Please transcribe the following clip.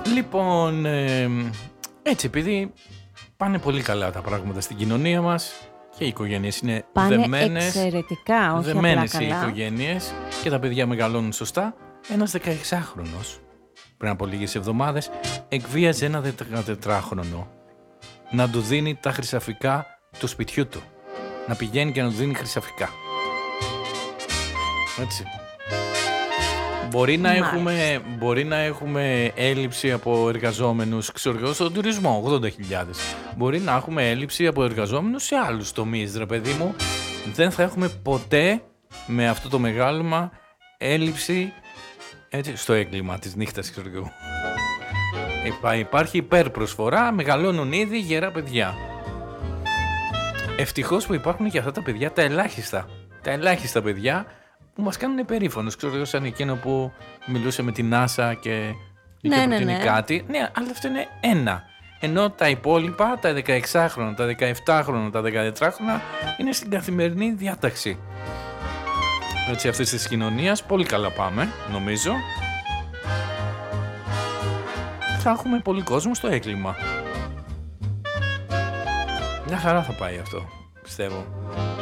Λοιπόν, έτσι επειδή πάνε πολύ καλά τα πράγματα στην κοινωνία μας και οι οικογένειες είναι δεμένες. Εξαιρετικά, όχι δεμένες απλά οι καλά. οικογένειες και τα παιδιά μεγαλώνουν σωστά. Ένας 16χρονος πριν από λίγες εβδομάδες εκβίαζε ένα 14χρονο να του δίνει τα χρυσαφικά του σπιτιού του. Να πηγαίνει και να του δίνει χρυσαφικά. Έτσι. Μπορεί να έχουμε έλλειψη από εργαζόμενους, ξέρω εγώ, στον τουρισμό, 80.000. Μπορεί να έχουμε έλλειψη από εργαζόμενους σε άλλους τομείς, ρε παιδί μου. Δεν θα έχουμε ποτέ με αυτό το μεγάλωμα έλλειψη, έτσι, στο έγκλημα της νύχτας, ξέρω εγώ. Υπάρχει υπερπροσφορά, μεγαλώνουν ήδη γερά παιδιά. Ευτυχώς που υπάρχουν και αυτά τα παιδιά, τα ελάχιστα παιδιά, που μας κάνουν περήφανος, ξέρω εγώ, σαν εκείνο που μιλούσε με την NASA και είχε προτείνει κάτι. Ναι, αλλά αυτό είναι ένα. Ενώ τα υπόλοιπα, τα 16χρονα, τα 17χρονα, τα 14χρονα, είναι στην καθημερινή διάταξη. Έτσι, αυτής της κοινωνίας, πολύ καλά πάμε, νομίζω. Θα έχουμε πολύ κόσμο στο έγκλημα. Μια χαρά θα πάει αυτό, πιστεύω.